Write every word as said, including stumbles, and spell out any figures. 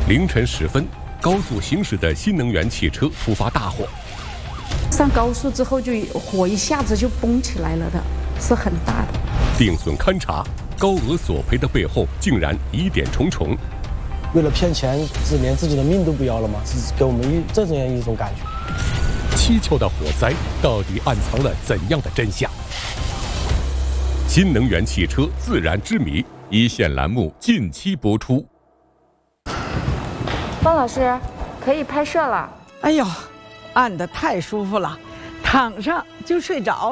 凌晨时分，高速行驶的新能源汽车突发大火。 上高速之后，就火一下子就崩起来了的，是很大的。 定损勘查，高额索赔的背后竟然疑点重重。 为了骗钱，是连自己的命都不要了吗？是给我们一这样一种感觉。 蹊跷的火灾到底暗藏了怎样的真相？新能源汽车自燃之谜，一线栏目近期播出。 方老师，可以拍摄了。 哎呦，按得太舒服了，躺上就睡着了。